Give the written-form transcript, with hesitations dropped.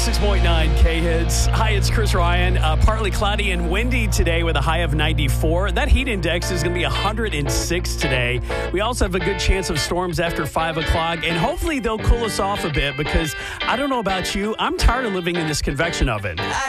106.9 K-Hits. Hi, it's Chris Ryan. Partly cloudy and windy today with a high of 94. That heat index is going to be 106 today. We also have a good chance of storms after 5 o'clock, and hopefully they'll cool us off a bit because I don't know about you, I'm tired of living in this convection oven.